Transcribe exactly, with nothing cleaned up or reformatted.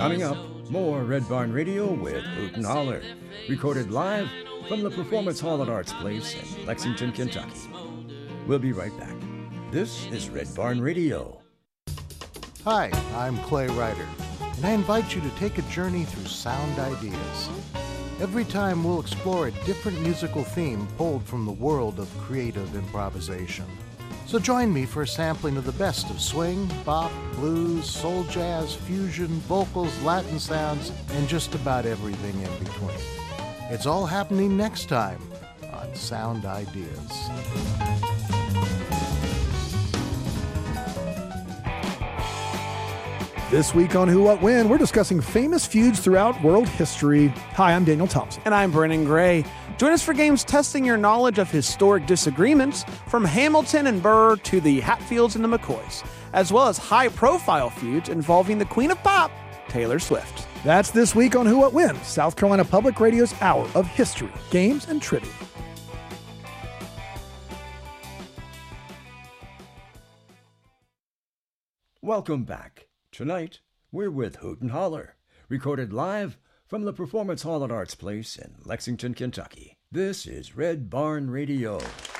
Coming up, more Red Barn Radio with Hoot and Holler, recorded live from the Performance Hall at Arts Place in Lexington, Kentucky. We'll be right back. This is Red Barn Radio. Hi, I'm Clay Ryder, and I invite you to take a journey through sound ideas. Every time we'll explore a different musical theme pulled from the world of creative improvisation. So join me for a sampling of the best of swing, bop, blues, soul jazz, fusion, vocals, Latin sounds, and just about everything in between. It's all happening next time on Sound Ideas. This week on Who, What, When, we're discussing famous feuds throughout world history. Hi, I'm Daniel Thompson. And I'm Brennan Gray. Join us for games testing your knowledge of historic disagreements, from Hamilton and Burr to the Hatfields and the McCoys, as well as high-profile feuds involving the Queen of Pop, Taylor Swift. That's this week on Who, What, When, South Carolina Public Radio's hour of history, games, and trivia. Welcome back. Tonight, we're with Hoot and Holler, recorded live from the Performance Hall at Arts Place in Lexington, Kentucky. This is Red Barn Radio.